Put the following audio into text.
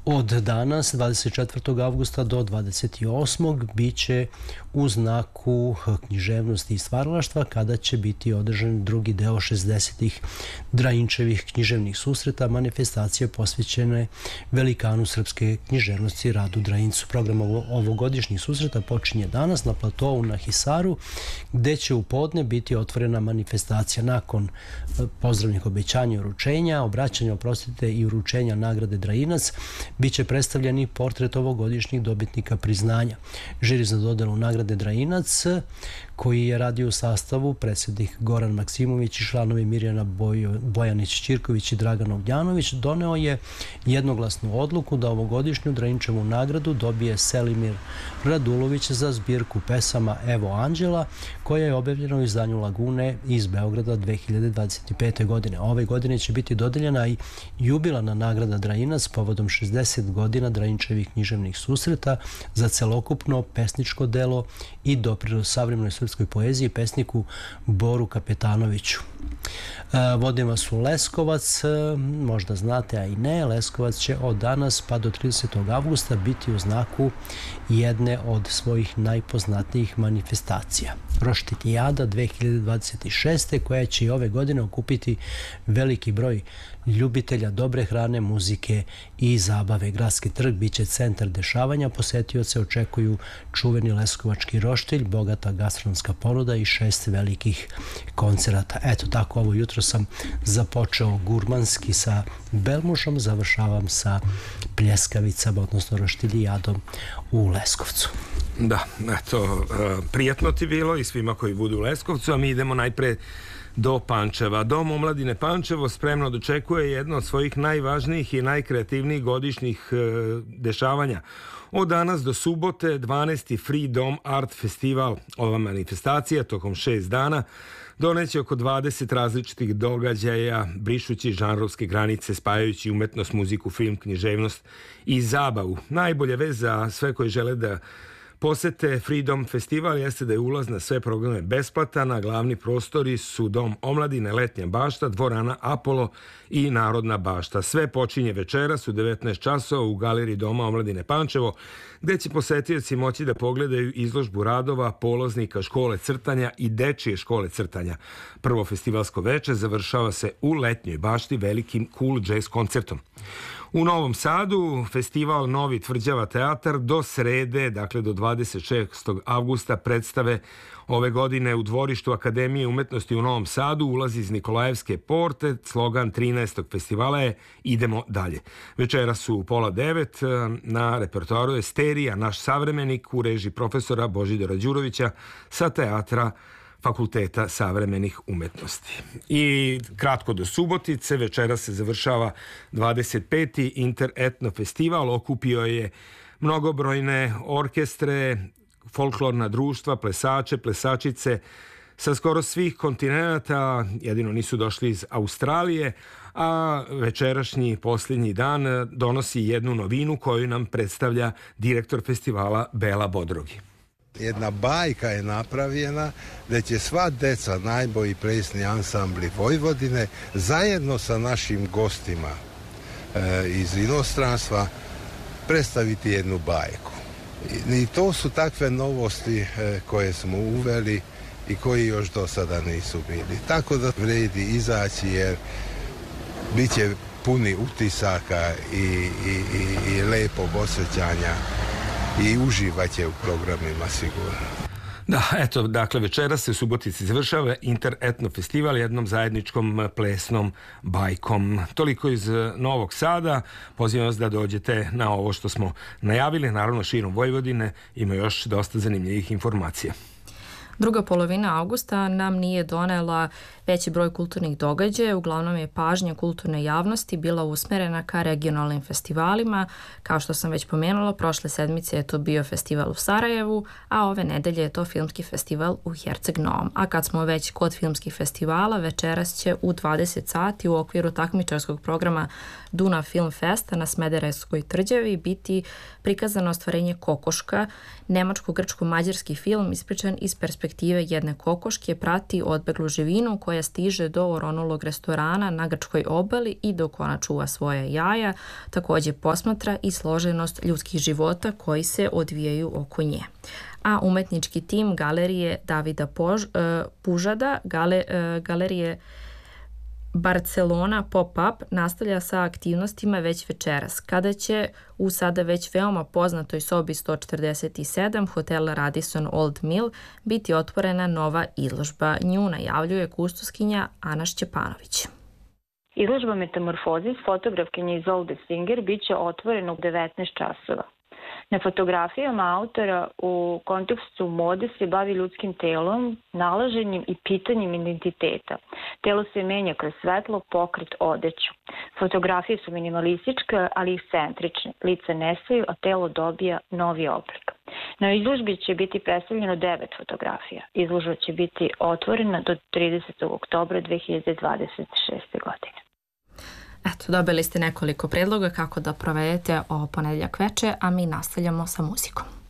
Od danas, 24. avgusta do 28. bit će u znaku književnosti i stvaralaštva, kada će biti održan drugi deo 60. Drajinčevih književnih susreta, manifestacije posvećene velikanu srpske književnosti Radu Drajincu. Program ovogodišnjih susreta počinje danas na platovu na Hisaru, gde će u podne biti otvorena manifestacija. Nakon pozdravnih obećanja i uručenja, obraćanja, oprostite, i uručenja nagrade Drajinac, bit će predstavljen i portret ovogodišnjih dobitnika priznanja. Žiri za dodelu nagrade Drajinac, koji je radio u sastavu predsjednik Goran Maksimović i članovi Mirjana Bojanić-Ćirković i Dragan Ognjanović, doneo je jednoglasnu odluku da ovogodišnju Drajinčevu nagradu dobije Selimir Radulović za zbirku pesama Evo Anđela, koja je objavljena u izdanju Lagune iz Beograda 2025. godine. Ove godine će biti dodeljena i jubilarna nagrada Drajinac povodom 60 godina Drajinčevih književnih susreta za celokupno pesničko delo i doprinos savremenoj srpskoj poeziji pesniku Boru Kapetanoviću. Vodim vas u Leskovac, možda znate, a i ne, Leskovac će od danas pa do 30. avgusta biti u znaku jedne od svojih najpoznatijih manifestacija. Roštitijada 2026. koja će i ove godine okupiti veliki broj ljubitelja dobre hrane, muzike i zabave. Gradski trg biće centar dešavanja, posetioce očekuju čuveni leskovački roštilj, bogata gastronomska ponuda i 6 velikih koncerata. Eto, tako ovo jutro sam započeo gurmanski sa Belmušom, završavam sa pljeskavicama, odnosno roštiljadom u Leskovcu. Da, eto, prijatno ti bilo i svima koji budu u Leskovcu, a mi idemo najpre do Pančeva. Dom omladine Pančevo spremno dočekuje jedno od svojih najvažnijih i najkreativnijih godišnjih dešavanja. Od danas do subote 12. Freedom Art Festival. Ova manifestacija tokom 6 dana doneće oko 20 različitih događaja, brišući žanrovske granice, spajajući umetnost, muziku, film, književnost i zabavu. Najbolja vez za sve koji žele da posete Freedom Festival jeste da je ulaz na sve programe besplatan, a glavni prostori su Dom omladine, Letnja bašta, dvorana Apollo i Narodna bašta. Sve počinje večeras u 19 časova u galeriji Doma omladine Pančevo, gde će posetioci moći da pogledaju izložbu radova polaznika škole crtanja i dečije škole crtanja. Prvo festivalsko veče završava se u Letnjoj bašti velikim cool jazz koncertom. U Novom Sadu festival Novi Tvrđava teatar do srede, dakle do 26. avgusta, predstave ove godine u dvorištu Akademije umetnosti u Novom Sadu, ulazi iz Nikolajevske porte, slogan 13. festivala je Idemo dalje. Večera su u 8:30, na repertoaru je Sterija, naš savremenik u režiji profesora Božidara Đurovića sa teatra Fakulteta savremenih umetnosti. I kratko do Subotice, večera se završava 25. Interetno festival, okupio je mnogobrojne orkestre, folklorna društva, plesače, plesačice sa skoro svih kontinenta, jedino nisu došli iz Australije, a večerašnji posljednji dan donosi jednu novinu koju nam predstavlja direktor festivala Bela Bodrogi. Jedna bajka je napravljena da će sva deca, najbolji plesni ansambli Vojvodine zajedno sa našim gostima iz inostranstva predstaviti jednu bajku. I to su takve novosti koje smo uveli i koji još do sada nisu bili. Tako da vredi izaći jer bit će puni utisaka i lepog osjećanja i uživaće u programima sigurno. Da, eto, dakle, večera se u Subotici završava Interetno festival jednom zajedničkom plesnom bajkom. Toliko iz Novog Sada. Pozivam vas da dođete na ovo što smo najavili. Naravno, širom Vojvodine ima još dosta zanimljivih informacija. Druga polovina avgusta nam nije donela veći broj kulturnih događaja, uglavnom je pažnja kulturne javnosti bila usmerena ka regionalnim festivalima. Kao što sam već pomenula, prošle sedmice je to bio festival u Sarajevu, a ove nedelje je to filmski festival u Herceg Novom. A kad smo već kod filmskih festivala, večeras će u 20 sati u okviru takmičarskog programa Dunav Film Festa na Smederevskoj tvrđavi biti prikazano ostvarenje Kokoška, nemačko-grčko-mađarski film ispričan iz perspektive perspektive jedne kokoške prati odbeglu živinu koja stiže do oronulog restorana na grčkoj obali i dok ona čuva svoje jaja, također posmatra i složenost ljudskih života koji se odvijaju oko nje. A umetnički tim galerije Davida Pužada, galerije Barcelona Pop-up nastavlja sa aktivnostima već večeras, kada će u sada već veoma poznatoj sobi 147 hotela Radisson Old Mill biti otvorena nova izložba. Nju najavljuje kustoskinja Ana Šćepanović. Izložba Metamorfozis fotografkinje Isolde Singer bit će otvorena u 19 časova. Na fotografijama autora u kontekstu mode se bavi ljudskim telom, nalaženjem i pitanjem identiteta. Telo se menja kroz svetlo, pokret, odeću. Fotografije su minimalističke, ali ekscentrične. Lica nestaju, a telo dobija novi oblik. Na izložbi će biti predstavljeno 9 fotografija. Izložba će biti otvorena do 30. oktobra 2026. godine. Eto, dobili ste nekoliko predloga kako da provedete ovo ponedjeljak veče, a mi nastavljamo sa muzikom.